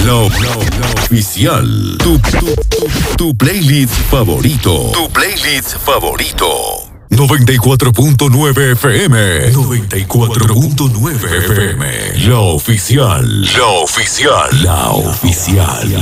La oficial. Tu playlist favorito. Tu playlist favorito. 94.9 FM. 94.9 FM. La oficial. La oficial. La oficial.